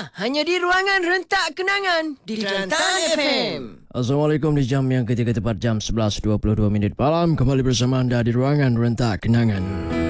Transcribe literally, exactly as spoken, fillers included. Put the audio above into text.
Ya, hanya di Ruangan Rentak Kenangan di Kelantan F M. Assalamualaikum, di jam yang ketiga tepat jam sebelas dua puluh dua minit malam. Kembali bersama anda di Ruangan Rentak Kenangan.